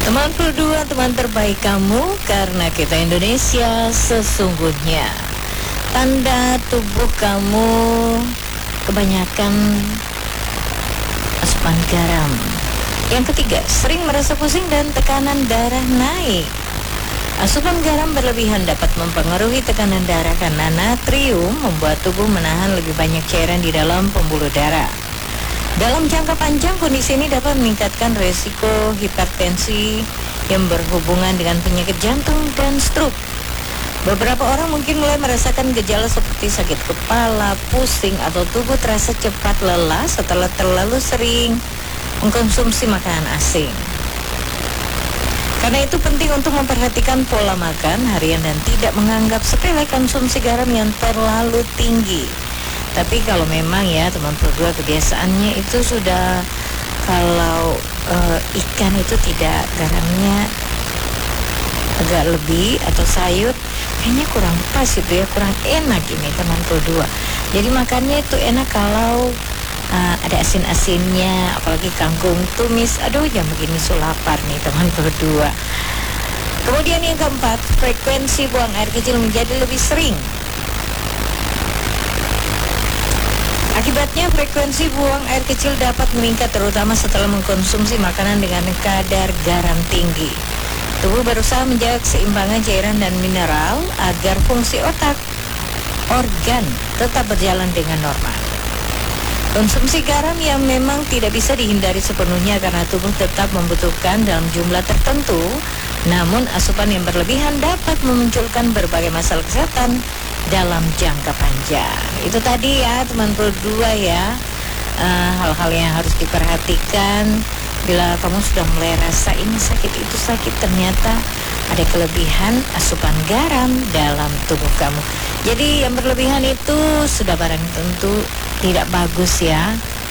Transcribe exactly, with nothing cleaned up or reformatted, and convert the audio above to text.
Teman berdua, teman terbaik kamu, karena kita Indonesia sesungguhnya. Tanda tubuh kamu kebanyakan asupan garam. Yang ketiga, sering merasa pusing dan tekanan darah naik. Asupan garam berlebihan dapat mempengaruhi tekanan darah karena natrium membuat tubuh menahan lebih banyak cairan di dalam pembuluh darah. Dalam jangka panjang, kondisi ini dapat meningkatkan resiko hipertensi yang berhubungan dengan penyakit jantung dan stroke. Beberapa orang mungkin mulai merasakan gejala seperti sakit kepala, pusing, atau tubuh terasa cepat lelah setelah terlalu sering mengkonsumsi makanan asing. Karena itu penting untuk memperhatikan pola makan harian dan tidak menganggap sepele konsumsi garam yang terlalu tinggi. Tapi kalau memang ya teman berdua kebiasaannya itu sudah, kalau uh, ikan itu tidak garamnya agak lebih atau sayur, kayaknya kurang pas itu ya, kurang enak ini teman berdua. Jadi makannya itu enak kalau uh, ada asin-asinnya, apalagi kangkung tumis. Aduh, jam begini sulapar nih teman berdua. Kemudian yang keempat, frekuensi buang air kecil menjadi lebih sering. Akibatnya frekuensi buang air kecil dapat meningkat terutama setelah mengkonsumsi makanan dengan kadar garam tinggi. Tubuh berusaha menjaga keseimbangan cairan dan mineral agar fungsi otak, organ tetap berjalan dengan normal. Konsumsi garam yang memang tidak bisa dihindari sepenuhnya karena tubuh tetap membutuhkan dalam jumlah tertentu. Namun asupan yang berlebihan dapat memunculkan berbagai masalah kesehatan dalam jangka panjang. Itu tadi ya teman berdua ya, uh, hal-hal yang harus diperhatikan bila kamu sudah mulai rasa ini sakit itu sakit, ternyata ada kelebihan asupan garam dalam tubuh kamu. Jadi yang berlebihan itu sudah barang tentu tidak bagus ya.